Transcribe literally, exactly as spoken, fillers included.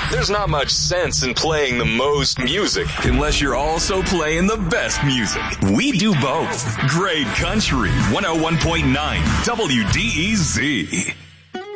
There's not much sense in playing the most music unless you're also playing the best music. We do both. Great Country one oh one point nine W D E Z.